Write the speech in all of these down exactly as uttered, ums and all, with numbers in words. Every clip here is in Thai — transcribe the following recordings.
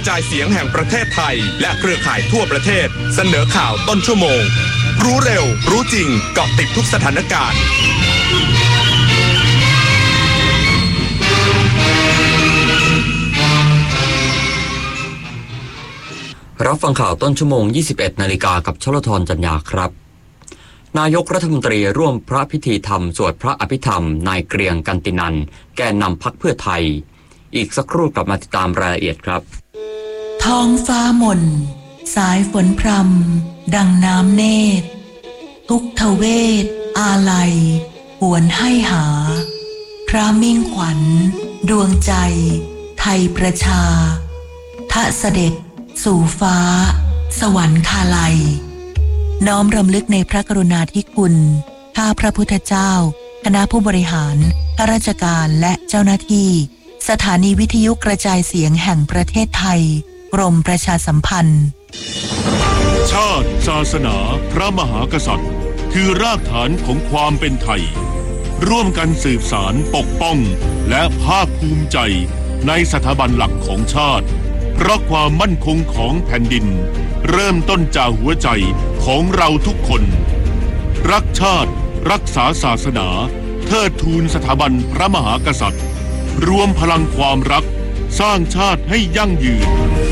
จ่ายเสียงแห่งประเทศไทยและเครือข่ายทั่วประเทศเสนอข่าวต้นชั่วโมงรู้เร็วรู้จริงเกาะติดทุกสถานการณ์รับฟังข่าวต้นชั่วโมง ยี่สิบเอ็ดนาฬิกากับชลธรจัญญาครับนายกรัฐมนตรีร่วมพระพิธีธรรมสวดพระอภิธรรมนายเกรียงกันตินันแกนนำพรรคเพื่อไทยอีกสักครู่กลับมาติดตามรายละเอียดครับท้องฟ้าหม่นสายฝนพรำดังน้ำเนตรทุกทเวทอาลัยหวนให้หาพระมิ่งขวัญดวงใจไทยประชาทะเสด็จสู่ฟ้าสวรรคาลัยน้อมรำลึกในพระกรุณาธิคุณข้าพระพุทธเจ้าคณะผู้บริหารข้าราชการและเจ้าหน้าที่สถานีวิทยุกระจายเสียงแห่งประเทศไทยกรมประชาสัมพันธ์ชาติศาสนาพระมหากษัตริย์คือรากฐานของความเป็นไทยร่วมกันสืบสานปกป้องและภาคภูมิใจในสถาบันหลักของชาติเพราะความมั่นคงของแผ่นดินเริ่มต้นจากหัวใจของเราทุกคนรักชาติรักษาศาสนาเทิดทูนสถาบันพระมหากษัตริย์รวมพลังความรักสร้างชาติให้ยั่งยืน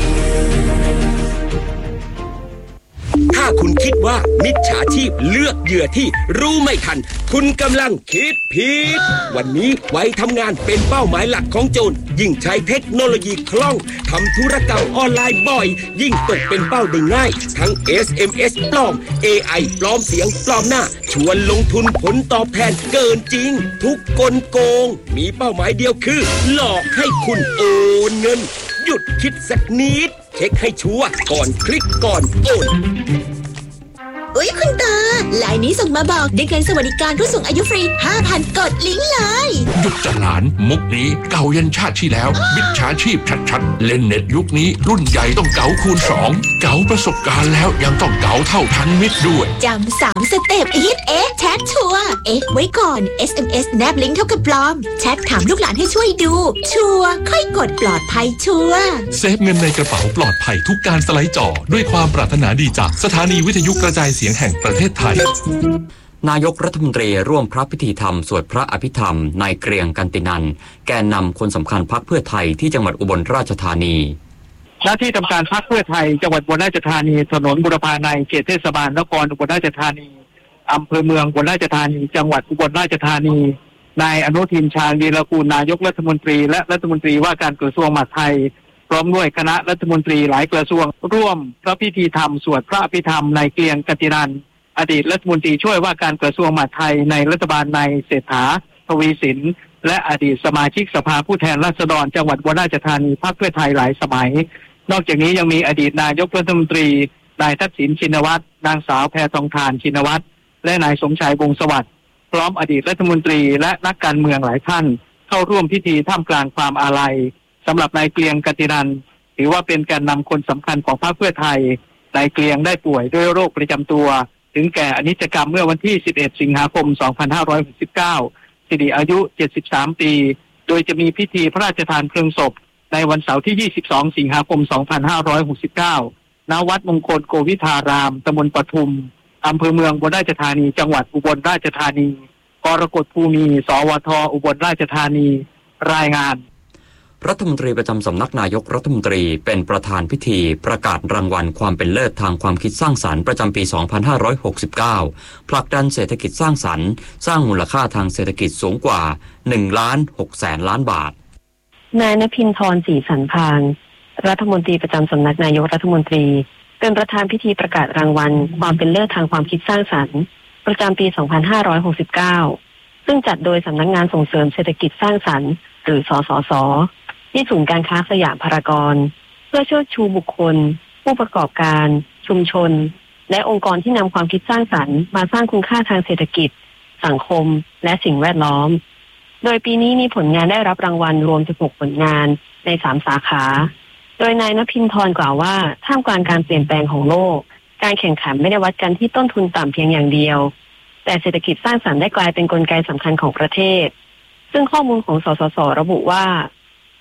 ถ้าคุณคิดว่ามิจฉาชีพเลือกเหยื่อที่รู้ไม่ทันคุณกำลังคิดผิดวันนี้ไว้ทำงานเป็นเป้าหมายหลักของโจรยิ่งใช้เทคโนโลยีคล่องทำธุรกรรมออนไลน์บ่อยยิ่งตกเป็นเป้าได้ง่ายทั้ง เอส เอ็ม เอส ปลอม เอ ไอ ปลอมเสียงปลอมหน้าชวนลงทุนผลตอบแทนเกินจริงทุกกลโกงมีเป้าหมายเดียวคือหลอกให้คุณโอนเงินหยุดคิดสักนิดเช็คให้ชัวร์ก่อนคลิกก่อนโอนอุ๊ยคุณตาไลน์นี้ส่งมาบอกได้เงินสวัสดิการผู้สูงอายุฟรี ห้าพัน กดลิงก์เลยหยุดจะหลานมุกนี้เก่ายันชาติที่แล้วมิจฉาชีพชัดๆเล่นเน็ตยุคนี้รุ่นใหญ่ต้องเก๋าคูณสองเก๋าประสบการณ์แล้วยังต้องเก๋าเท่าทันมิตรด้วยจำสามสเต็ปฮิตเอ๊ะแชทชัวร์เอ๊ะไว้ก่อน เอส เอ็ม เอส แนบลิงก์เท่ากับปลอมแชทถามลูกหลานให้ช่วยดูชัวร์ค่อยกดปลอดภัยชัวร์เซฟเงินในกระเป๋าปลอดภัยทุกการสไลด์จอด้วยความปรารถนาดีจากสถานีวิทยุกระจายเสียงแห่งประเทศไทยนายกรัฐมนตรีร่วมพระพิธีธรรมสวดพระอภิธรรมนายเกรียงกันตินันแกนนำคนสำคัญพรรคเพื่อไทยที่จังหวัดอุบลราชธานีหน้าที่ทำการพรรคเพื่อไทยจังหวัดอุบลราชธานีถนนบุรพานัยเขตเทศบาลนครอุบลราชธานีอำเภอเมืองอุบลราชธานีจังหวัดอุบลราชธานีนายอนุทินชาญวีรกูลนายกรัฐมนตรีและรัฐมนตรีว่าการกระทรวงมหาดไทยพร้อมด้วยคณะรัฐมนตรีหลายกระทรวงร่วมพระพิธีธรรมสวดพระอภิธรรมนายเกรียงกันตินันอดีตรัฐมนตรีช่วยว่าการกระทรวงมหาดไทยในรัฐบาลนายเศรษฐาทวีสินและอดีตสมาชิกสภาผู้แทนราษฎรจังหวัดอุบลราชธานีพรรคเพื่อไทยหลายสมัยนอกจากนี้ยังมีอดีตนายกรัฐมนตรีนายทักษิณชินวัตรนางสาวแพทองธารชินวัตรและนายสมชายวงศ์สวัสดิ์พร้อมอดีตรัฐมนตรีและนักการเมืองหลายท่านเข้าร่วมพิธีท่ามกลางความอาลัยสำหรับนายเกรียงกันตินันถือว่าเป็นแกนนำคนสำคัญของพรรคเพื่อไทยนายเกรียงได้ป่วยด้วยโรคประจำตัวถึงแก่อนิจกรรมเมื่อวันที่สิบเอ็ดสิงหาคมสองพันห้าร้อยหกสิบเก้าสิริอายุเจ็ดสิบสามปีโดยจะมีพิธีพระราชทานเพลิงศพในวันเสาร์ที่ยี่สิบสองสิงหาคมสองพันห้าร้อยหกสิบเก้าณวัดมงคลโกวิทารามตำบลปทุมอำเภอเมืองอุบลราชธานีจังหวัดอุบลราชธานีกรกฎภูมิสวทอุบลราชธานีรายงานรัฐมนตรีประจำสำนักนายกรัฐมนตรีเป็นประธานพิธีประกาศรางวัลความเป็นเลิศทางความคิดสร้างสรรค์ประจำปี สองพันห้าร้อยหกสิบเก้า ผลักดันเศรษฐกิจสร้างสรรค์สร้างมูลค่าทางเศรษฐกิจสูงกว่า หนึ่งล้านหกแสนล้านบาทนายณภินทร์ ศรีสันพานรัฐมนตรีประจำสำนักนายกรัฐมนตรีเป็นประธานพิธีประกาศรางวัลความเป็นเลิศทางความคิดสร้างสรรค์ประจำปี สองพันห้าร้อยหกสิบเก้า ซึ่งจัดโดยสำนักงานส่งเสริมเศรษฐกิจสร้างสรรค์หรือสสส.ที่ศูนย์การค้าสยามพารากอนเพื่อเชิดชูบุคคลผู้ประกอบการชุมชนและองค์กรที่นำความคิดสร้างสรรค์มาสร้างคุณค่าทางเศรษฐกิจสังคมและสิ่งแวดล้อมโดยปีนี้มีผลงานได้รับรางวัลรวมสิบหกผลงานในสามสาขาโดยนายณภินทร์กล่าวว่าท่ามกลางการเปลี่ยนแปลงของโลกการแข่งขันไม่ได้วัดกันที่ต้นทุนต่ำเพียงอย่างเดียวแต่เศรษฐกิจสร้างสรรค์ได้กลายเป็นกลไกสำคัญของประเทศซึ่งข้อมูลของสสสระบุว่า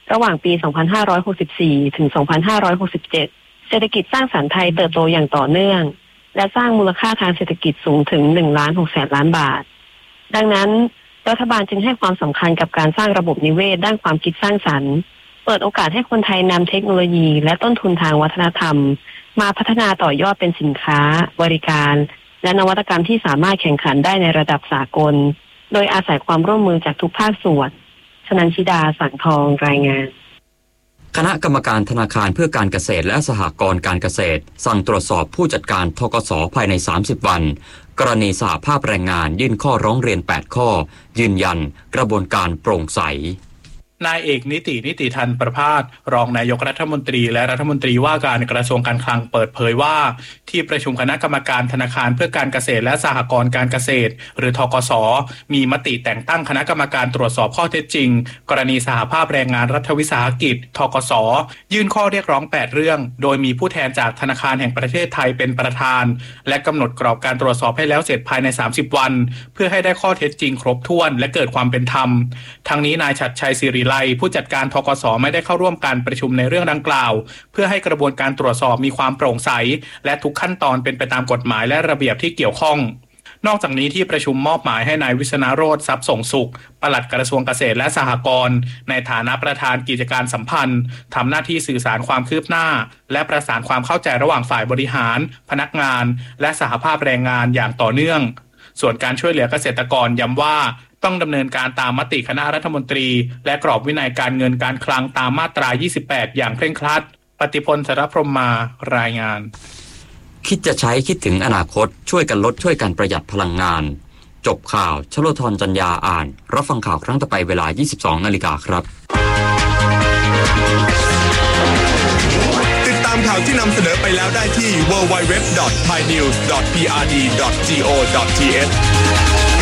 ระหว่างปี สองพันห้าร้อยหกสิบสี่ ถึง สองพันห้าร้อยหกสิบเจ็ด เศรษฐกิจสร้างสรรค์ไทยเติบโตอย่างต่อเนื่องและสร้างมูลค่าทางเศรษฐกิจสูงถึง หนึ่งล้านหกแสนล้านบาทดังนั้นรัฐบาลจึงให้ความสำคัญกับการสร้างระบบนิเวศด้านความคิดสร้างสรรค์เปิดโอกาสให้คนไทยนำเทคโนโลยีและต้นทุนทางวัฒนธรรมมาพัฒนาต่อยอดเป็นสินค้าบริการและนวัตกรรมที่สามารถแข่งขันได้ในระดับสากลโดยอาศัยความร่วมมือจากทุกภาคส่วนชนันชิดาสังทองรายงานคณะกรรมการธนาคารเพื่อการเกษตรและสหกรณ์การเกษตรสั่งตรวจสอบผู้จัดการธกส.ภายในสามสิบวันกรณีสหภาพแรงงานยื่นข้อร้องเรียนแปดข้อยืนยันกระบวนการโปร่งใสนายเอกนิตินิติธันประภาสรองนายกรัฐมนตรีและรัฐมนตรีว่าการกระทรวงการคลังเปิดเผยว่าที่ประชุมคณะกรรมการธนาคารเพื่อการเกษตรและสหกรณ์การเกษตรหรือธกส.มีมติแต่งตั้งคณะกรรมการตรวจสอบข้อเท็จจริงกรณีสหภาพแรงงานรัฐวิสาหกิจธกส.ยื่นข้อเรียกร้องแปดเรื่องโดยมีผู้แทนจากธนาคารแห่งประเทศไทยเป็นประธานและกำหนดกรอบการตรวจสอบให้แล้วเสร็จภายในสามสิบวันเพื่อให้ได้ข้อเท็จจริงครบถ้วนและเกิดความเป็นธรรมทั้งนี้นายฉัตรชัยศิริไลผู้จัดการธกส.ไม่ได้เข้าร่วมการประชุมในเรื่องดังกล่าวเพื่อให้กระบวนการตรวจสอบมีความโปร่งใสและทุกขั้นตอนเป็นไปตามกฎหมายและระเบียบที่เกี่ยวข้องนอกจากนี้ที่ประชุมมอบหมายให้นายวิษณโรจน์ทรัพย์ส่งสุขปลัดกระทรวงเกษตรและสหกรณ์ในฐานะประธานกิจการสัมพันธ์ทำหน้าที่สื่อสารความคืบหน้าและประสานความเข้าใจระหว่างฝ่ายบริหารพนักงานและสหภาพแรงงานอย่างต่อเนื่องส่วนการช่วยเหลือเกษตรกรย้ำว่าต้องดำเนินการตามมติคณะรัฐมนตรีและกรอบวินัยการเงินการคลังตามมาตรายี่สิบแปดอย่างเคร่งครัดปฏิพลสรพรหมมารายงานคิดจะใช้คิดถึงอนาคตช่วยกันลดช่วยกันประหยัดพลังงานจบข่าวชโลธรจัญญาอ่านรับฟังข่าวครั้งต่อไปเวลา ยี่สิบสองนาฬิกาครับติดตามข่าวที่นำเสนอไปแล้วได้ที่ ดับเบิลยู ดับเบิลยู ดับเบิลยู ดอท ไทยนิวส์ ดอท พี อาร์ ดี ดอท จี โอ ดอท ที เอช